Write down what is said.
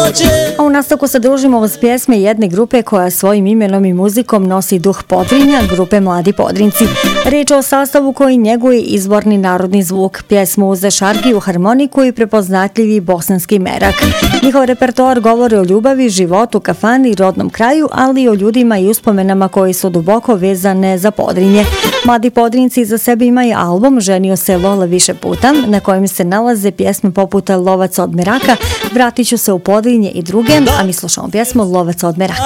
A u nastavku se družimo uz pjesme jedne grupe koja svojim imenom i muzikom nosi duh Podrinja, grupe Mladi Podrinci. Riječ je o sastavu koji njeguje izvorni narodni zvuk, pjesmu uze šargiju, harmoniku i prepoznatljivi bosanski merak. Njihov repertoar govori o ljubavi, životu, kafani, rodnom kraju, ali i o ljudima i uspomenama koji su duboko vezane za Podrinje. Mladi Podrinci za sebe imaju album Ženio se Lola više puta, na kojem se nalaze pjesme poput Lovac od Meraka, Vratit ću se u Podrinje i druge, a mi slušamo pjesmu Lovac od Meraka.